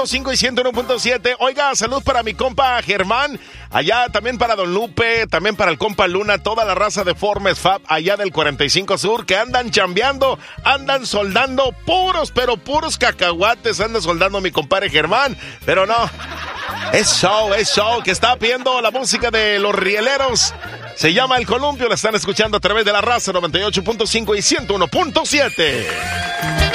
5 y 101.7. Oiga, salud para mi compa Germán, allá también para Don Lupe, también para el compa Luna, toda la raza de Formes Fab allá del 45 Sur que andan chambeando, andan soldando puros, pero puros cacahuates, anda soldando mi compadre Germán, pero no, es show, que está pidiendo la música de los rieleros. Se llama El Columpio, la están escuchando a través de la raza 98.5 y 101.7.